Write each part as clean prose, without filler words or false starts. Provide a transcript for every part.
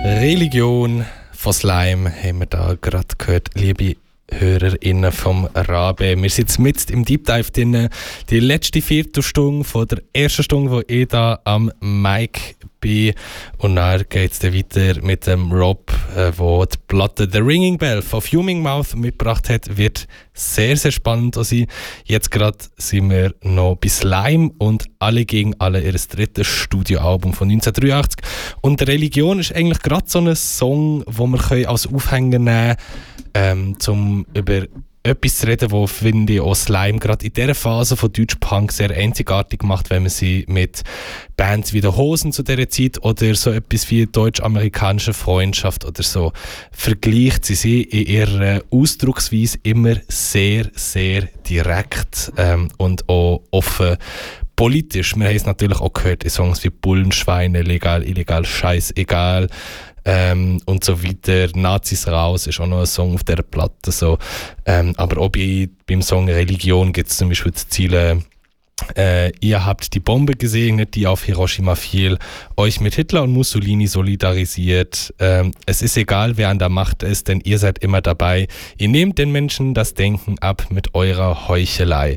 Religion von Slime haben wir da gerade gehört, liebe HörerInnen vom Rabe. Wir sind jetzt mit im Deep Dive drin, die letzte Viertelstunde von der ersten Stunde, wo ich da am Mic bin. Und dann geht es dann weiter mit dem Rob, wo die Platte The Ringing Bell von Fuming Mouth mitgebracht hat. Wird sehr, sehr spannend sein. Jetzt gerade sind wir noch bei Slime und Alle gegen Alle, ihr drittes Studioalbum von 1983. Und Religion ist eigentlich gerade so ein Song, wo wir als Aufhänger nehmen können, um über etwas zu reden, wo, finde ich, auch Slime gerade in dieser Phase von Deutschpunk sehr einzigartig macht, wenn man sie mit Bands wie der Hosen zu dieser Zeit oder so etwas wie deutsch-amerikanische Freundschaft oder so vergleicht. Sie sind in ihrer Ausdrucksweise immer sehr, sehr direkt und auch offen politisch. Wir haben es natürlich auch gehört in Songs wie Bullenschweine, legal, illegal, scheißegal. Und so weiter. Nazis raus ist auch noch ein Song auf dieser Platte. So. Aber auch beim Song Religion gibt es zum Beispiel die Ziele: ihr habt die Bombe gesegnet, die auf Hiroshima fiel, euch mit Hitler und Mussolini solidarisiert. Es ist egal, wer an der Macht ist, denn ihr seid immer dabei. Ihr nehmt den Menschen das Denken ab mit eurer Heuchelei.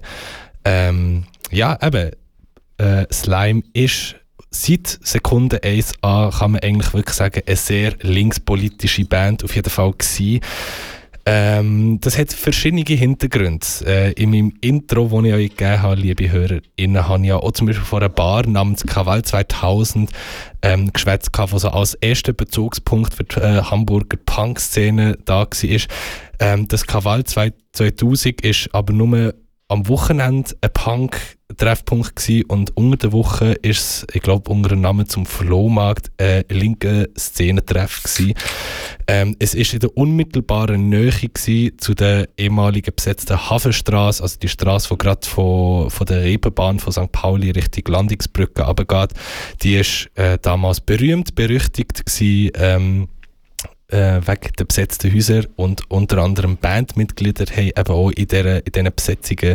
Slime ist seit Sekunde 1 an, kann man eigentlich wirklich sagen, eine sehr linkspolitische Band auf jeden Fall gewesen. Das hat verschiedene Hintergründe. In meinem Intro, das ich euch gegeben habe, liebe HörerInnen, habe ich ja auch zum Beispiel vor einer Bar namens Krawall 2000 geschwätzt, was so als erster Bezugspunkt für die Hamburger Punk-Szene da war. Das Krawall 2000 ist aber nur am Wochenende ein Punk-Treffpunkt gewesen und unter der Woche ist es, ich glaube, unter dem Namen zum Flohmarkt ein linker Szenentreff gewesen. Es ist in der unmittelbaren Nähe gewesen zu der ehemaligen besetzten Hafenstraße, also die Straße, die gerade von der Reeperbahn von St. Pauli Richtung Landungsbrücke runtergeht. Die ist damals berühmt-berüchtigt gewesen, wegen der besetzten Häuser, und unter anderem Bandmitglieder haben eben auch in diesen Besetzungen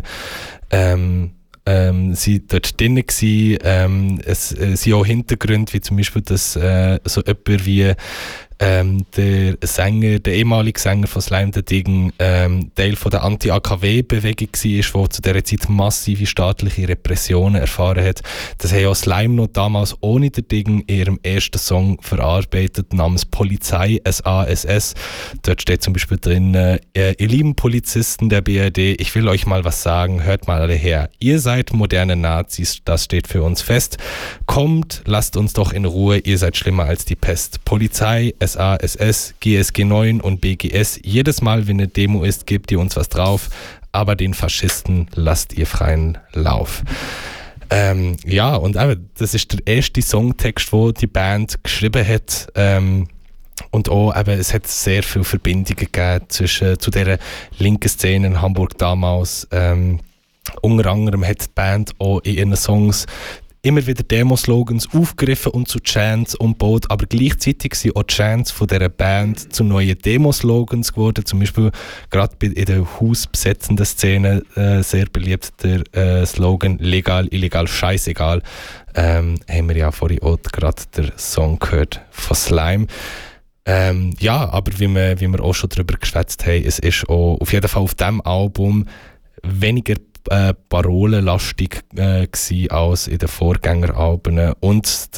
sie dort drin gewesen. Es sind auch Hintergründe, wie zum Beispiel, dass so jemand wie der ehemalige Sänger von Slime dagegen Teil von der Anti-AKW-Bewegung war, der zu dieser Zeit massive staatliche Repressionen erfahren hat. Das haben auch Slime noch damals ohne dagegen in ihrem ersten Song verarbeitet, namens Polizei SASS. Dort steht zum Beispiel drin: ihr lieben Polizisten der BRD, ich will euch mal was sagen, hört mal alle her. Ihr seid moderne Nazis, das steht für uns fest. Kommt, lasst uns doch in Ruhe, ihr seid schlimmer als die Pest. Polizei, SASS, GSG 9 und BGS. Jedes Mal, wenn eine Demo ist, gebt ihr uns was drauf, aber den Faschisten lasst ihr freien Lauf. Und das ist der erste Songtext, den die Band geschrieben hat. Und auch, es hat sehr viele Verbindungen gegeben zu dieser linken Szene in Hamburg damals. Unter anderem hat die Band auch in ihren Songs immer wieder Demo-Slogans aufgegriffen und zu Chants umgebaut, aber gleichzeitig sind auch Chants von dieser Band zu neuen Demo-Slogans geworden. Zum Beispiel gerade in der hausbesetzenden Szene sehr beliebt der Slogan «Legal, illegal, scheißegal». Haben wir ja vorhin auch gerade den Song gehört von Slime. Aber wie wir auch schon darüber geschwätzt haben, es ist auch auf jeden Fall auf diesem Album weniger parolenlastig als in den Vorgängeralben. Und